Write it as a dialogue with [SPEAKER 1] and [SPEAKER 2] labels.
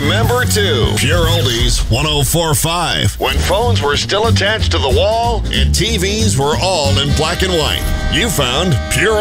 [SPEAKER 1] remember, too. Pure Oldies 104.5. When phones were still attached to the wall and TVs were all in black and white, you found Pure